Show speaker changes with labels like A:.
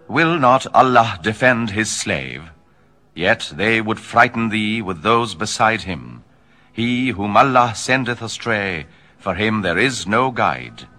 A: Will not Allah defend his slave? Yet they would frighten thee with those beside him. He whom Allah sendeth astray, for him there is no guide.